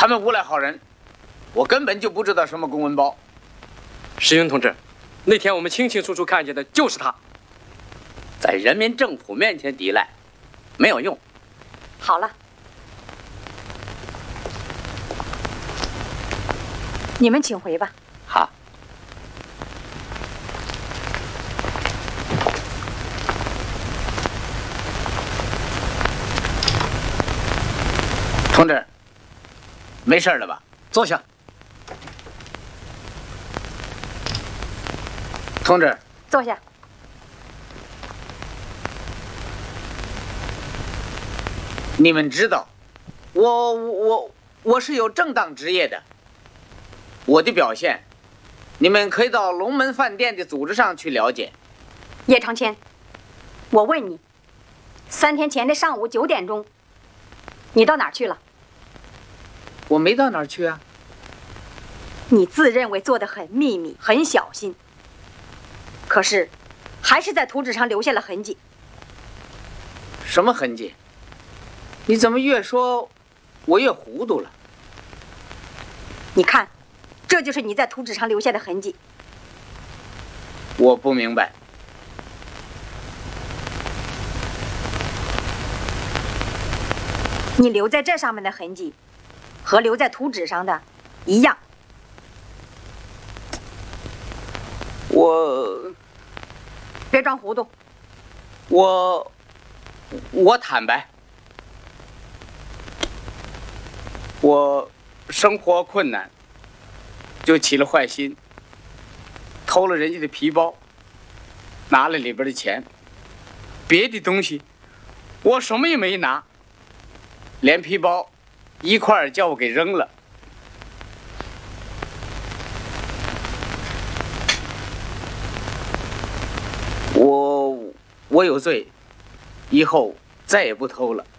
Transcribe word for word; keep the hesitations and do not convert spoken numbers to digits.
他们诬赖好人，我根本就不知道什么公文包。 石英同志，那天我们清清楚楚看见的就是他。 在人民政府面前抵赖，没有用。 好了，你们请回吧。 好。同志，没事了吧？ 坐下。 同志， 坐下。 你们知道，我我我是有正当职业的。我的表现，你们可以到龙门饭店的组织上去了解。 叶长谦，我问你，三天前的上午九点钟，你到哪儿去了？ 我没到哪儿去啊。 你自认为做得很秘密、很小心，可是，还是在图纸上留下了痕迹。 什么痕迹？你怎么越说，我越糊涂了？ 你看，这就是你在图纸上留下的痕迹。 我不明白。 你留在这上面的痕迹，和留在图纸上的一样。 我别装糊涂。 我我坦白，我生活困难，就起了坏心，偷了人家的皮包，拿了里边的钱，别的东西我什么也没拿，连皮包一块儿叫我给扔了。我我有罪，以后再也不偷了。